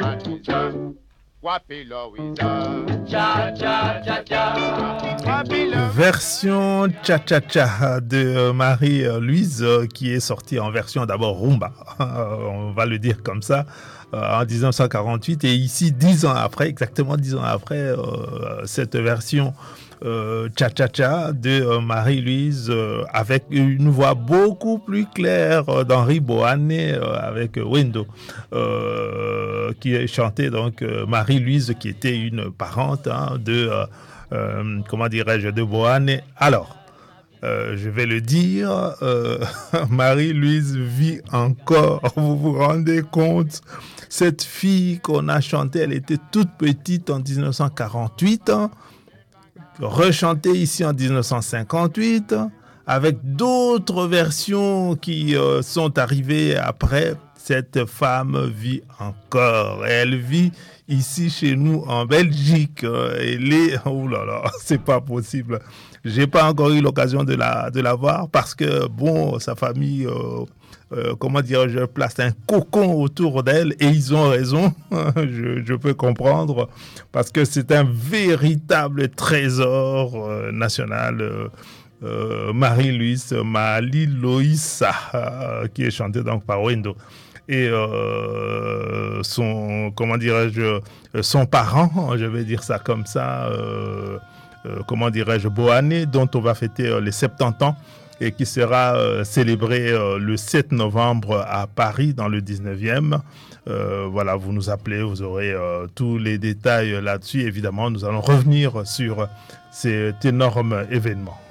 Version cha-cha-cha de Marie-Louise qui est sortie en version d'abord rumba, on va le dire comme ça, en 1948 et ici 10 ans après, exactement 10 ans après, cette version cha-cha-cha de Marie-Louise avec une voix beaucoup plus claire d'Henri Boané avec Wendo qui chantait donc Marie-Louise qui était une parente de comment dirais-je, de Boané. Alors, je vais le dire, Marie-Louise vit encore. Vous vous rendez compte? Cette fille qu'on a chantée, elle était toute petite en 1948, rechantée ici en 1958, avec d'autres versions qui sont arrivées après. Cette femme vit encore. Elle vit ici chez nous en Belgique. Elle est... Oh là là, c'est pas possible. J'ai pas encore eu l'occasion de la voir parce que, bon, sa famille... comment dire, je place un cocon autour d'elle et ils ont raison, je peux comprendre, parce que c'est un véritable trésor national. Marie-Louise Maliloïsa, qui est chantée donc par Wendo. Et son, comment dirais-je, son parent, je vais dire ça comme ça, comment dirais-je, Boané, dont on va fêter les 70 ans, et qui sera célébré le 7 novembre à Paris, dans le 19e. Voilà, vous nous appelez, vous aurez tous les détails là-dessus. Évidemment, nous allons revenir sur cet énorme événement.